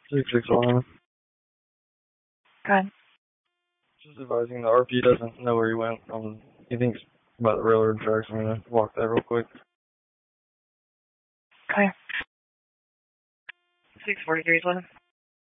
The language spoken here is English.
661. Go ahead. Just advising the RP doesn't know where he went. He thinks about the railroad tracks. I'm going to walk that real quick. Clear. 643 is 11.